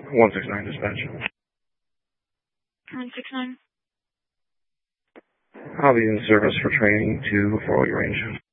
169 dispatch. 169. I'll be in service for training to Fort Wayne Range.